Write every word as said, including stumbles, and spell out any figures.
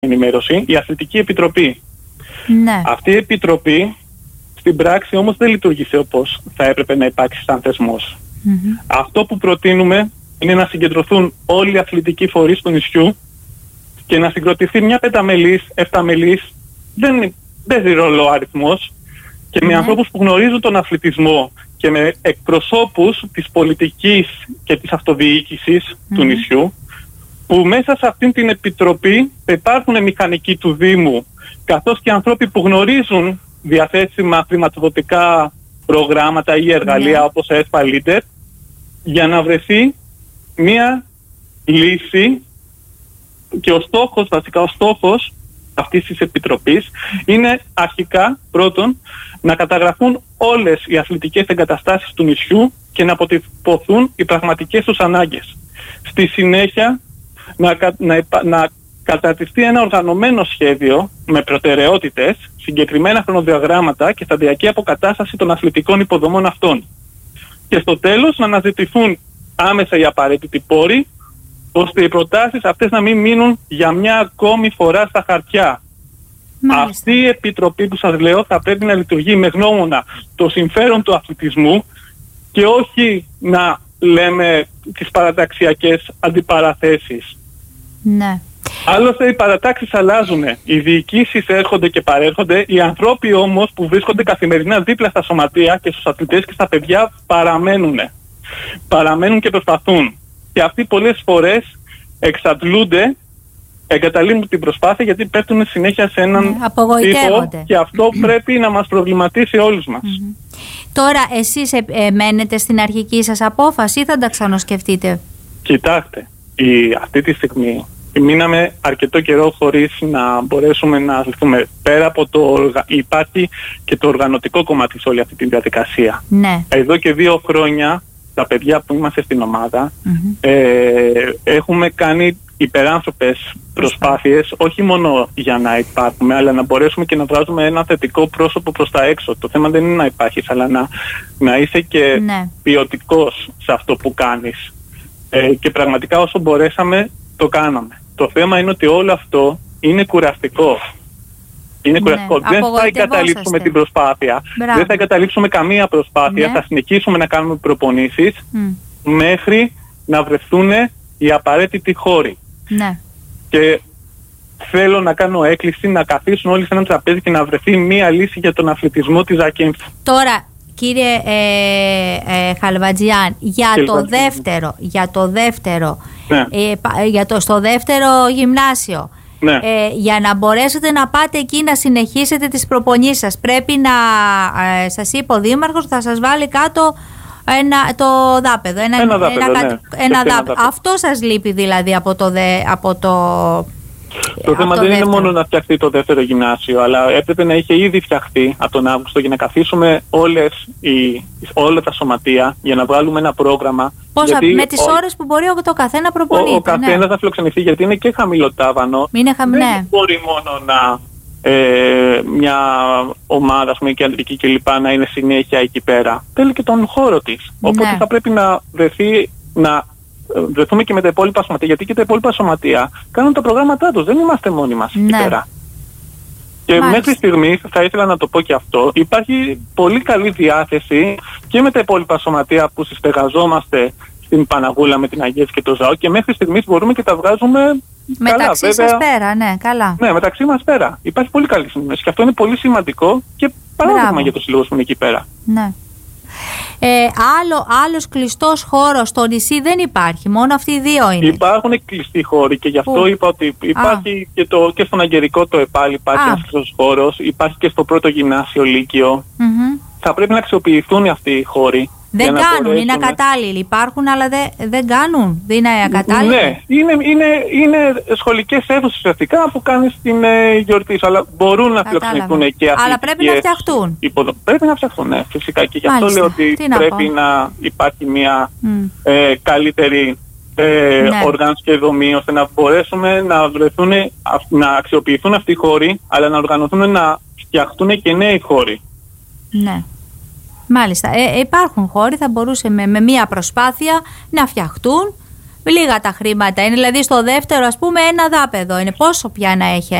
ενημέρωση, η Αθλητική Επιτροπή. Ναι. Αυτή η Επιτροπή στην πράξη όμως δεν λειτουργήσε όπως θα έπρεπε να υπάρξει σαν θεσμός. Mm-hmm. Αυτό που προτείνουμε είναι να συγκεντρωθούν όλοι οι αθλητικοί φορείς του νησιού και να συγκροτηθεί μια πενταμελής, εφταμελής, δεν παίζει ρόλο ο αριθμός, και με mm-hmm. ανθρώπους που γνωρίζουν τον αθλητισμό και με εκπροσώπους της πολιτικής και της αυτοδιοίκησης mm-hmm. του νησιού, που μέσα σε αυτήν την επιτροπή θα υπάρχουν μηχανικοί του Δήμου, καθώς και άνθρωποι που γνωρίζουν διαθέσιμα χρηματοδοτικά προγράμματα ή εργαλεία mm-hmm. όπως ΕΣΠΑ Leader, για να βρεθεί μία λύση. Και ο στόχος, βασικά ο στόχος αυτής της επιτροπής είναι αρχικά πρώτον να καταγραφούν όλες οι αθλητικές εγκαταστάσεις του νησιού και να αποτυπωθούν οι πραγματικές τους ανάγκες. Στη συνέχεια να, να, να καταρτιστεί ένα οργανωμένο σχέδιο με προτεραιότητες, συγκεκριμένα χρονοδιαγράμματα και σταδιακή αποκατάσταση των αθλητικών υποδομών αυτών. Και στο τέλος να αναζητηθούν άμεσα οι απαραίτητοι πόροι, ώστε οι προτάσεις αυτές να μην μείνουν για μια ακόμη φορά στα χαρτιά. Μάλιστα. Αυτή η επιτροπή που σας λέω θα πρέπει να λειτουργεί με γνώμονα το συμφέρον του αθλητισμού και όχι να λέμε τις παραταξιακές αντιπαραθέσεις. Ναι. Άλλωστε οι παρατάξεις αλλάζουν, οι διοικήσεις έρχονται και παρέρχονται, οι ανθρώποι όμως που βρίσκονται καθημερινά δίπλα στα σωματεία και στους αθλητές και στα παιδιά παραμένουν. Παραμένουν και προσπαθούν. Και αυτοί πολλές φορές εξαντλούνται, εγκαταλείπουν την προσπάθεια γιατί πέφτουν συνέχεια σε έναν ναι, τύπο, και αυτό πρέπει να μας προβληματίσει όλους μας. Mm-hmm. Τώρα εσείς ε, ε, μένετε στην αρχική σας απόφαση ή θα τα ξανασκεφτείτε? Κοιτάξτε, η, αυτή τη στιγμή μείναμε αρκετό καιρό χωρίς να μπορέσουμε να αθληθούμε. Πέρα από το υπάρχει και το οργανωτικό κομμάτι σε όλη αυτή τη διαδικασία. Ναι. Εδώ και δύο χρόνια τα παιδιά που είμαστε στην ομάδα mm-hmm. ε, έχουμε κάνει υπεράνθρωπες προσπάθειες, όχι μόνο για να υπάρχουμε, αλλά να μπορέσουμε και να βγάζουμε ένα θετικό πρόσωπο προς τα έξω. Το θέμα δεν είναι να υπάρχεις, αλλά να, να είσαι και ναι. ποιοτικός σε αυτό που κάνεις. Ε, και πραγματικά όσο μπορέσαμε το κάναμε. Το θέμα είναι ότι όλο αυτό είναι κουραστικό. Είναι ναι. κουραστικό. Δεν θα εγκαταλείψουμε την προσπάθεια. Μπράβο. Δεν θα εγκαταλείψουμε καμία προσπάθεια. Ναι. Θα συνεχίσουμε να κάνουμε προπονήσεις mm. μέχρι να βρεθούν οι απαραίτητοι χώροι. Ναι. Και θέλω να κάνω έκκληση να καθίσουν όλοι σε ένα τραπέζι και να βρεθεί μία λύση για τον αθλητισμό της Ζακίνθου. Τώρα, κύριε ε, ε, Χαλβατζιάν, για και το δεύτερο, για το δεύτερο, ναι. ε, για το, στο δεύτερο γυμνάσιο, ναι. ε, για να μπορέσετε να πάτε εκεί να συνεχίσετε τις προπονήσεις σας, πρέπει να, ε, σας είπε ο Δήμαρχος, θα σας βάλει κάτω ένα, το δάπεδο, ένα, ένα δάπεδο, ένα, ναι. ένα, ένα δάπεδο. δάπεδο. Αυτό σας λείπει δηλαδή από το, δε, από το Το θέμα δεν είναι μόνο να φτιαχτεί το δεύτερο γυμνάσιο, αλλά έπρεπε να είχε ήδη φτιαχτεί από τον Αύγουστο για να καθίσουμε όλες οι, όλα τα σωματεία για να βγάλουμε ένα πρόγραμμα. Πόσα, με τις ο, ώρες που μπορεί το καθένα προπονείται. Ο, ο καθένας ναι. θα φιλοξενηθεί, γιατί είναι και χαμηλοτάβανο. Είναι χαμη, δεν ναι. μπορεί μόνο να ε, μια ομάδα, ας πούμε, κεντρική κλπ. Να είναι συνέχεια εκεί πέρα. Θέλει και τον χώρο της. Οπότε ναι. θα πρέπει να βρεθεί να βρεθούμε και με τα υπόλοιπα σωματεία, γιατί και τα υπόλοιπα σωματεία κάνουν τα προγράμματά τους. Δεν είμαστε μόνοι μας ναι. εκεί πέρα. Και μάλιστα. Μέχρι στιγμής, θα ήθελα να το πω και αυτό, υπάρχει πολύ καλή διάθεση και με τα υπόλοιπα σωματεία που συστεγαζόμαστε στην Παναγούλα με την Αγίας και το ΖΑΟ, και μέχρι στιγμής μπορούμε και τα βγάζουμε μεταξύ καλά, σας πέρα, ναι, καλά. Ναι, μεταξύ μας πέρα. Υπάρχει πολύ καλή συνεννόηση και αυτό είναι πολύ σημαντικό και παράδειγμα για τους συλλόγους που είναι εκεί πέρα. Ναι. Ε, άλλο, άλλος κλειστός χώρος στο νησί δεν υπάρχει, μόνο αυτοί οι δύο είναι. Υπάρχουν κλειστοί χώροι και γι' αυτό Πού? είπα ότι υπάρχει και, το, και στον Αγγερικό το ΕΠΑΛ υπάρχει ένας κλειστός χώρος, υπάρχει και στο πρώτο γυμνάσιο Λύκειο. Mm-hmm. Θα πρέπει να αξιοποιηθούν αυτοί οι χώροι. Δεν κάνουν, μπορέσουμε. Είναι ακατάλληλοι. Υπάρχουν, αλλά δεν, δεν κάνουν. Δεν είναι ακατάλληλοι. Ναι, είναι, είναι, είναι σχολικές αίθουσες ουσιαστικά που κάνεις την ε, γιορτή σου, αλλά μπορούν να φιλοξενηθούν και αυτοί. Αλλά πρέπει να φτιαχτούν. Υποδο... Πρέπει να φτιαχτούν, ναι, φυσικά. Και γι' αυτό λέω ότι Τι πρέπει να, να υπάρχει μια mm. ε, καλύτερη ε, ναι. οργάνωση και δομή, ώστε να μπορέσουμε να βρεθούν, να αξιοποιηθούν αυτοί οι χώροι, αλλά να οργανωθούν να φτιαχτούν και νέοι χώροι. Ναι. Μάλιστα. Ε, υπάρχουν χώροι, θα μπορούσε με, με μία προσπάθεια να φτιαχτούν, λίγα τα χρήματα είναι. Δηλαδή στο δεύτερο, ας πούμε, ένα δάπεδο είναι. Πόσο πια να έχει